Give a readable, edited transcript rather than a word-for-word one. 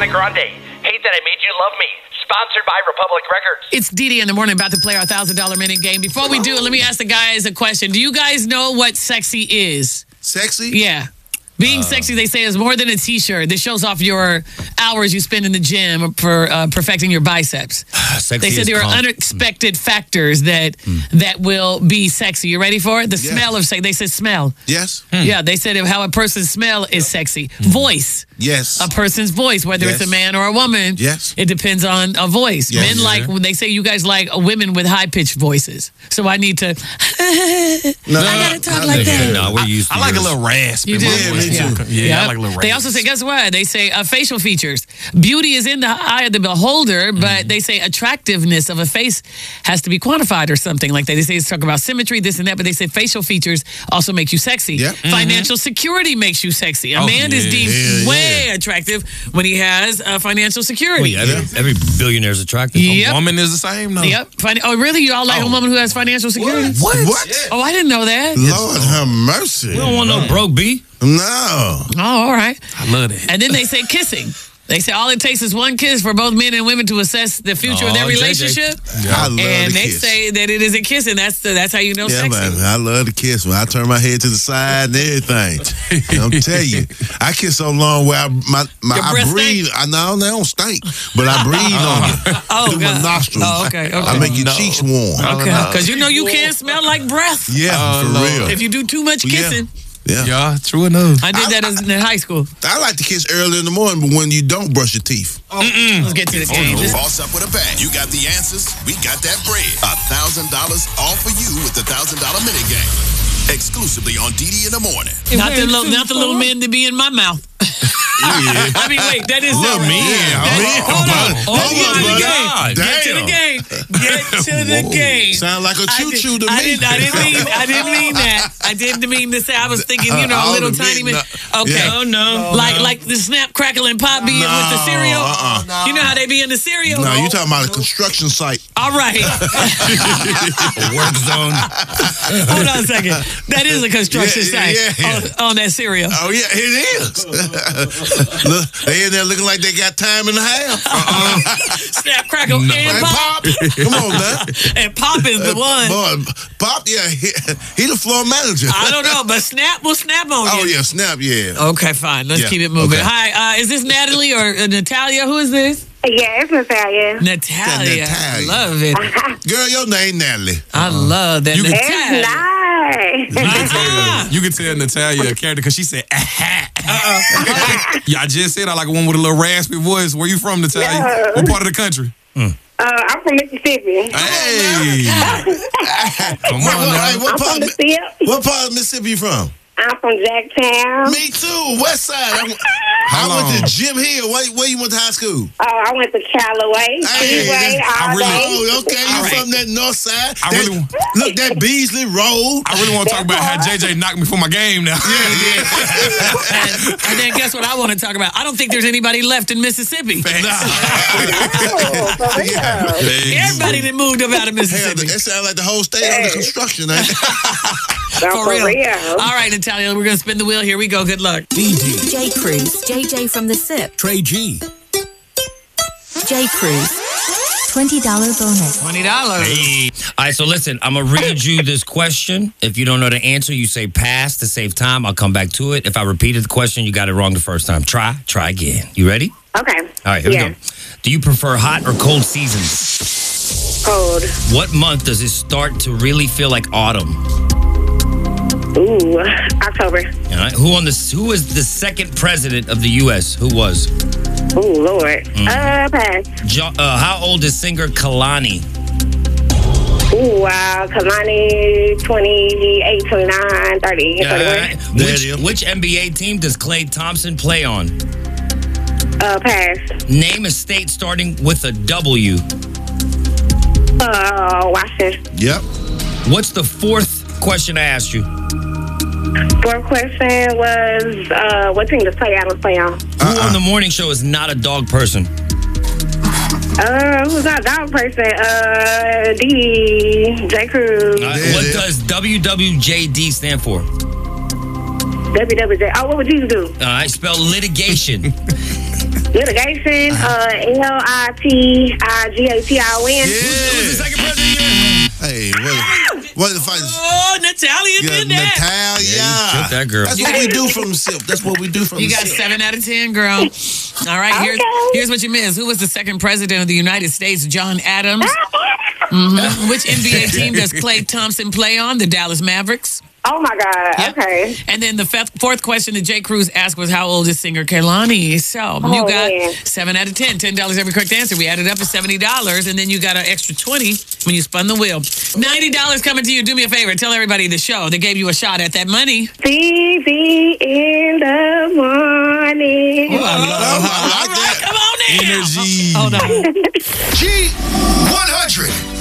Ariana Grande. Hate That I Made You Love Me. Sponsored by Republic Records. It's Dee in the morning, about to play our $1,000 minute game. Before we do it, let me ask the guys a question. Do you guys know what sexy is? Sexy? Yeah. Being sexy, they say, is more than a T-shirt. This shows off your hours you spend in the gym for perfecting your biceps. They said there are unexpected factors that will be sexy. You ready for it? The smell of sex. They said smell. Yes. Yeah, they said how a person's smell is sexy. Voice. Yes. A person's voice, whether it's a man or a woman. Yes. It depends on a voice. Yes. Men like, when they say you guys like women with high-pitched voices. So I need to, I gotta talk like that. No, we're used to I like a little rasp. You do? Yeah, I like a little rasp. They also say, guess what? They say facial features. Beauty is in the eye of the beholder, but they say attractiveness of a face has to be quantified or something like that. They say it's talking about symmetry, this and that, but they say facial features also make you sexy. Yep. Financial security makes you sexy. A man is deemed way attractive when he has financial security. Every billionaire is attractive. A woman is the same, though. Yep. Oh, really? You all like a woman who has financial security? What? Oh, I didn't know that. Lord have mercy. We don't want no broke B. No. Oh, all right. I love that. And then they say kissing. They say all it takes is one kiss for both men and women to assess the future of their relationship. I love And the they kiss. say that it is a kiss, and that's how you know Yeah, sexy. man. I love the kiss when I turn my head to the side and everything. I'm telling you, I kiss so long where I breath breathe. No, they don't stink, but I breathe on you through my nostrils. Oh, okay. I make your cheeks warm. Okay, because you know you can't smell like breath. Yeah, for real. If you do too much kissing. Yeah, true enough. I did that in high school. I like to kiss early in the morning, but when you don't brush your teeth. Let's get to the game. Boss up with a bang. You got the answers. We got that bread. $1,000 all for you with the $1,000 minute game. Exclusively on Dee in the morning. Not the little men to be in my mouth. I mean, wait, that is Little men. Hold on. Get to the game. Get to the game. Sound like a choo-choo to me. I didn't mean that. I didn't mean to say. I was thinking, a little tiny man. Okay. Oh, no. Like the snap, crackle, and pop being with the cereal. You know how they be in the cereal? No, you talking about a construction site. All right. Work zone. Hold on a second. That is a construction site on that cereal. Oh, yeah, it is. Look, they in there looking like they got time and a half. Snap, crackle, and pop. Come on, man. And Pop is the one. Boy, Pop, he the floor manager. I don't know, but Snap will snap on you. Oh, yeah, Snap, yeah. Okay, fine. Let's keep it moving. Okay. Hi, is this Natalie or Natalia? Who is this? Yeah, it's Natalia. Natalia. I love it. Girl, your name Natalie. I love that. You can- It's nice. You can tell Natalia a character because she said, Yeah, I just said I like a one with a little raspy voice. Where you from, Natalia? Yeah. What part of the country? I'm from Mississippi. Hey. Come on now. What I'm from the SIP. What part of Mississippi you from? I'm from Jacktown. Me too, West Side. I went to Jim Hill. Where you went to high school? I went to Callaway, Speedway, all day. Oh, okay. You from that north side? I Look, that Beasley Road. I really want to talk about how JJ knocked me for my game now. And then guess what I want to talk about? I don't think there's anybody left in Mississippi. Oh, for real. Everybody that moved up out of Mississippi. It sounds like the whole state under construction, ain't it? For real. All right, Natalia, we're going to spin the wheel. Here we go. Good luck. J. Cruz, JJ from the SIP. Trey G. J. Cruz, $20 bonus. $20. Hey. All right, so listen, I'm going to read you this question. If you don't know the answer, you say pass to save time. I'll come back to it. If I repeated the question, you got it wrong the first time. Try again. You ready? Okay. All right, here we go. Do you prefer hot or cold seasons? Cold. What month does it start to really feel like autumn? Ooh, October. All right. Who is the second president of the U.S.? Who was? Ooh, Lord. Pass. How old is singer Kalani? Ooh, wow. Kalani, 28, 29, 30, 31. Which NBA team does Klay Thompson play on? Pass. Name a state starting with a W. Washington. Yep. What's the fourth question I asked you? Fourth question was, what team does play out on? Who on the morning show is not a dog person? Who's not a dog person? J. Cruz. What does WWJD stand for? WWJ. Oh, what would you do? All right, spell litigation. Litigation. L-I-T-I-G-A-T-I-O-N. Who's the second president? Hey, what if I? Oh, Natalia did that. Natalia. Took that girl. That's what we do from the SIP. That's what we do from You the got SIP. 7 out of 10, girl. All right, here's what you missed. Who was the second president of the United States? John Adams. Which NBA team does Klay Thompson play on? The Dallas Mavericks. Oh, my God. Yep. Okay. And then the fourth question that Jay Cruz asked was, how old is singer Kehlani? So you got 7 out of 10. $10 every correct answer. We added up to $70, and then you got an extra 20 when you spun the wheel. $90 coming to you. Do me a favor. Tell everybody the show that gave you a shot at that money. TV in the morning. I like that. Come on now. Energy. Hold on. G100.